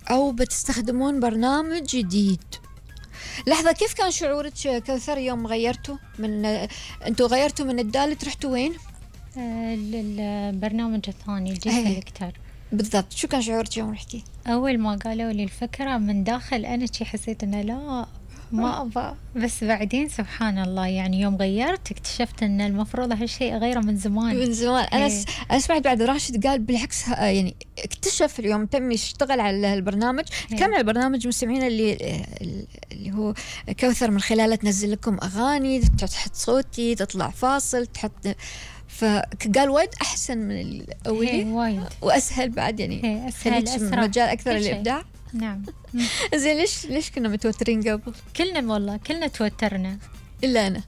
أو بتستخدمون برنامج جديد. لحظة، كيف كان شعورك كوثر يوم غيرتوا أنتوا غيرتوا من الدالت رحتوا وين؟ للبرنامج الثاني الجيل سلكتر. بالضبط. شو كان شعورك يوم رحتي؟ أول ما قالوا لي الفكرة من داخل أنا حسيت إنه لا ما أبغى، بس بعدين سبحان الله يعني يوم غيرت اكتشفت إن المفروض هالشيء أغيره من زمان. من زمان. أنا سمعت بعد راشد قال بالعكس، يعني اكتشف اليوم تم يشتغل على البرنامج. كم على البرنامج مستمعين اللي هو كوثر من خلاله تنزل لكم أغاني، تحط صوتي، تطلع فاصل، تحط، فقال وايد أحسن من الأولي وايد وأسهل بعد، يعني أسهل أسرع، مجال أكثر للإبداع. نعم. زين، ليش كنا متوترين قبل؟ كلنا والله كلنا توترنا إلا أنا.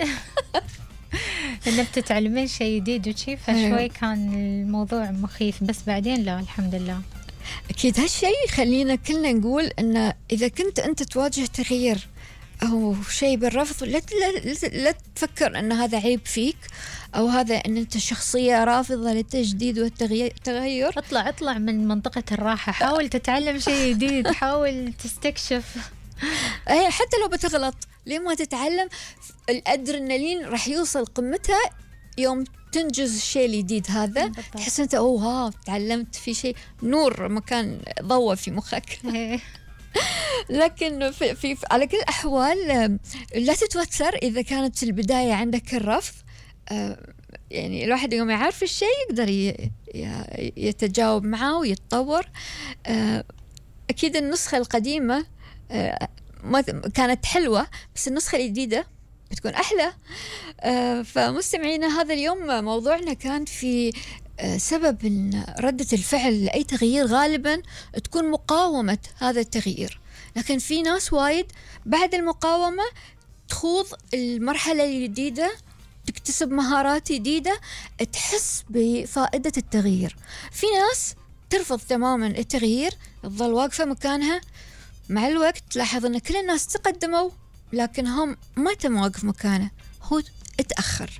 إن بتتعلمين شيء جديد وشي، فشوي كان الموضوع مخيف، بس بعدين لا الحمد لله. أكيد هالشيء يخلينا كلنا نقول إن إذا كنت أنت تواجه تغيير أو شيء بالرفض، لا تفكر أن هذا عيب فيك أو هذا أن أنت شخصية رافضة للتجديد والتغير. اطلع من منطقة الراحة، حاول تتعلم شيء جديد، حاول تستكشف. حتى لو بتغلط ليه ما تتعلم؟ الأدرينالين راح يوصل قمتها يوم تنجز الشيء الجديد هذا. تحس أنت تعلمت في شيء، نور مكان ضوء في مخك. لكن في على كل الأحوال لا تتوتر إذا كانت البداية عندك الرفض. يعني الواحد يوم يعرف الشيء يقدر يتجاوب معه ويتطور. أكيد النسخة القديمة ما كانت حلوة، بس النسخة الجديدة بتكون أحلى. فمستمعينا، هذا اليوم موضوعنا كان في سبب إن ردة الفعل لأي تغيير غالبا تكون مقاومة هذا التغيير، لكن في ناس وايد بعد المقاومة تخوض المرحلة الجديدة، تكتسب مهارات جديدة، تحس بفائدة التغيير. في ناس ترفض تماما التغيير، تظل واقفة مكانها. مع الوقت تلاحظ أن كل الناس تقدموا لكن هم ما تم واقف مكانه، هو اتأخر.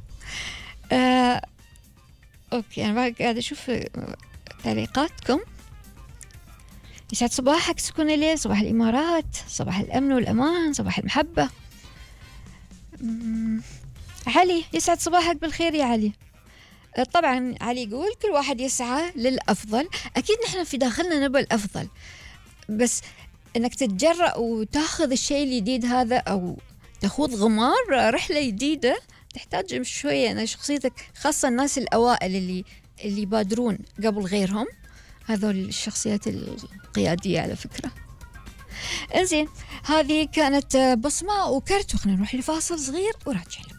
أوكي، أنا قاعدة أشوف تعليقاتكم. يسعد صباحك سكون الليل، صباح الإمارات، صباح الأمن والأمان، صباح المحبة. علي، يسعد صباحك بالخير يا علي. طبعا علي يقول كل واحد يسعى للأفضل. أكيد نحن في داخلنا نبغى الأفضل، بس إنك تتجرأ وتاخذ الشيء الجديد هذا أو تخوض غمار رحلة جديدة تحتاج شوية أن شخصيتك، خاصة الناس الأوائل اللي يبادرون قبل غيرهم، هذول الشخصيات القيادية على فكرة. إنزين، هذه كانت بصمة وكرت، وخلينا نروح لفاصل صغير وراجع لكم.